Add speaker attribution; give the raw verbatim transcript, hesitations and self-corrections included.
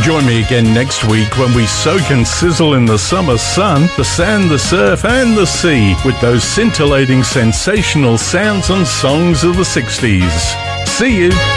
Speaker 1: Join me again next week when we soak and sizzle in the summer sun, the sand, the surf and the sea with those scintillating sensational sounds and songs of the sixties. See you.